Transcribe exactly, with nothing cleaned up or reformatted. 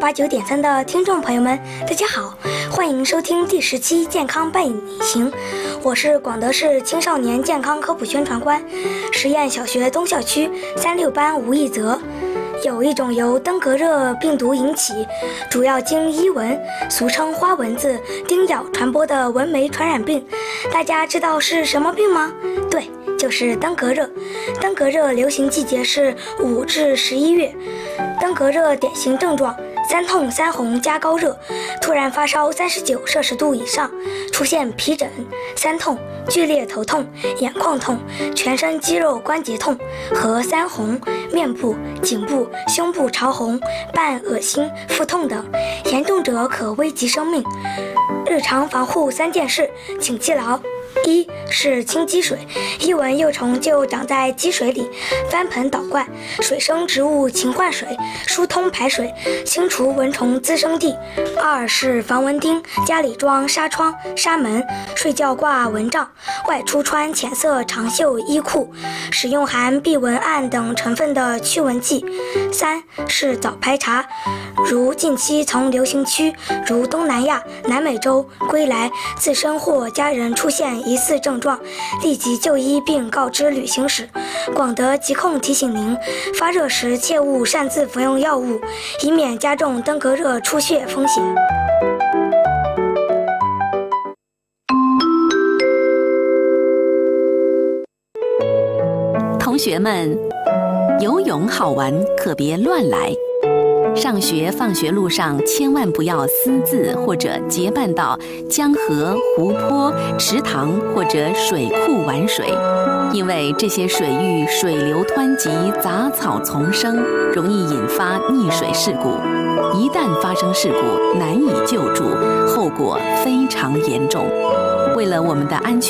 八九点三的听众朋友们，大家好，欢迎收听第十期健康伴你行，我是广德市青少年健康科普宣传官，实验小学东校区三六班吴一泽。有一种由登革热病毒引起，主要经伊蚊，俗称花蚊子叮咬传播的蚊媒传染病，大家知道是什么病吗？对，就是登革热。登革热流行季节是五至十一月。登革热典型症状：三痛三红加高热，突然发烧三十九摄氏度以上，出现皮疹、三痛、剧烈头痛、眼眶痛、全身肌肉关节痛和三红、面部、颈部、胸部潮红、伴恶心、腹痛等，严重者可危及生命。日常防护三件事，请记牢。一是清积水，伊蚊幼虫就长在积水里，翻盆倒灌，水生植物勤换水，疏通排水，清除蚊虫滋生地。二是防蚊叮，家里装纱窗、纱门，睡觉挂蚊帐，外出穿浅色长袖衣裤，使用含避蚊胺等成分的驱蚊剂。三是早排查，如近期从流行区如东南亚、南美洲归来，自身或家人出现疑似症状，立即就医并告知旅行史。广德疾控提醒您，发热时切勿擅自服用药物，以免加重登革热出血风险。 同学们，游泳好玩，可别乱来。上学放学路上千万不要私自或者结伴到江河、湖泊、池塘或者水库玩水，因为这些水域水流湍急，杂草丛生，容易引发溺水事故。一旦发生事故，难以救助，后果非常严重。为了我们的安全